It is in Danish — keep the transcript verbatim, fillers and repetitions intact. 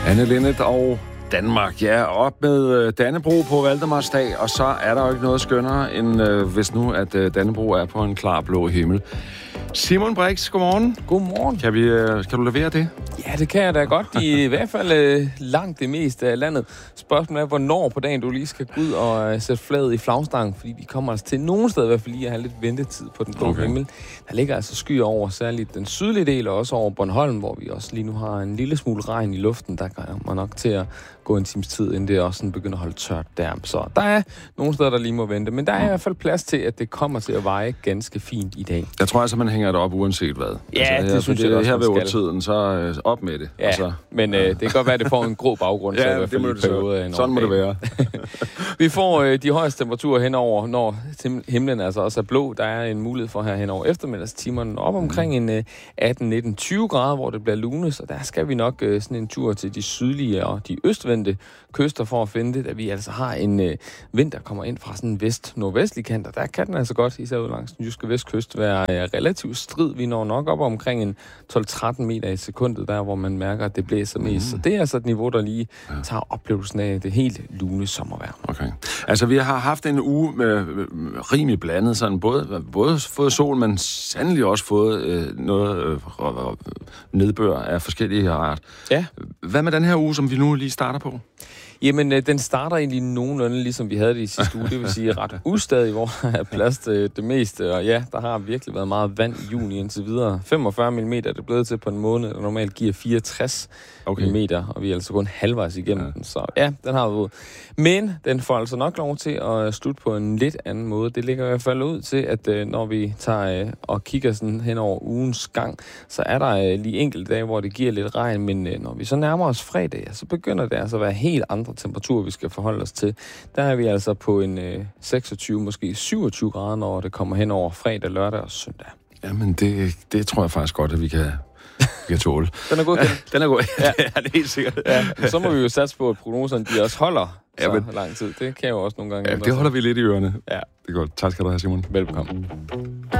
Anne Linnet og Danmark. Ja, op med Dannebrog på Valdemarsdag, og så er der jo ikke noget skønnere, end øh, hvis nu, at øh, Dannebrog er på en klar blå himmel. Simon Brix, godmorgen. Godmorgen. Kan, vi, øh, kan du levere det? Ja, det kan jeg da godt. I, i hvert fald øh, langt det meste af landet. Spørgsmålet er, hvornår på dagen du lige skal gå ud og øh, sætte flaget i flagstangen, fordi vi kommer altså til nogen steder i hvert fald lige at have lidt ventetid på den blå okay. himmel. Der ligger altså skyer over, særligt den sydlige del, og også over Bornholm, hvor vi også lige nu har en lille smule regn i luften. Der kommer nok til at gå en times tid, inden det også sådan begynder at holde tørt der. Så der er nogle steder, der lige må vente, men der er i hvert fald plads til, at det kommer til at veje ganske fint i dag. Jeg tror altså, man hænger det op uanset hvad. Ja, altså, det her, synes det, jeg også, her man ved skal. tiden, så øh, op med det. Ja, altså, men øh, det kan godt være, at det får en grå baggrund. ja, så i hvert fald det må det så. Sådan må det være. Vi får øh, de højeste temperaturer henover, når himlen altså også er blå. Der er en mulighed for her henover eftermiddagstimerne op omkring en øh, atten, nitten, tyve grader, hvor det bliver lunet. Så der skal vi nok øh, sådan en tur til de sydlige og de østvendte kyster for at finde det, da vi altså har en øh, vind, der kommer ind fra sådan en vest-nordvestlig kant, og der kan den altså godt, især ud langs den jyske vestkyst, være øh, relativt strid. Vi når nok op omkring en tolv til tretten meter i sekundet, der hvor man mærker, at det blæser mest. Mm. Så det er altså et niveau, der lige tager oplevelsen af det helt lune sommervejr. Okay. Altså, vi har haft en uge med, med, med rimelig blandet, sådan både, både fået sol, men sandelig også fået øh, noget øh, nedbør af forskellige art. Ja. Hvad med den her uge, som vi nu lige starter på? Jamen, øh, den starter egentlig nogenlunde, ligesom vi havde det i sidste uge. Det vil sige ret ustadig, hvor der er plads til det meste. Og ja, der har virkelig været meget vand i juni indtil videre. femogfyrre millimeter er det blevet til på en måned, der normalt giver fireogtres okay. millimeter. Og vi er altså kun halvvejs igennem ja. den. Så ja, den har været. Men den får altså nok lov til at slutte på en lidt anden måde. Det ligger i hvert fald ud til, at øh, når vi tager øh, og kigger sådan hen over ugens gang, så er der øh, lige enkelte dage, hvor det giver lidt regn. Men øh, når vi så nærmer os fredag, så begynder det altså at være helt andre temperatur, vi skal forholde os til. Der er vi altså på en øh, seksogtyve, måske syvogtyve grader, når det kommer hen over fredag, lørdag og søndag. Jamen, det, det tror jeg faktisk godt, at vi kan, vi kan tåle. Den er god. Ja, den er god. Ja, det er det helt sikkert. Ja, så må vi jo satse på, at prognoserne de også holder så ja, men, lang tid. Det kan jo også nogle gange. Ja, det holder vi lidt i ørerne. Ja. Det er godt. Tak skal du have, Simon. Velbekomme.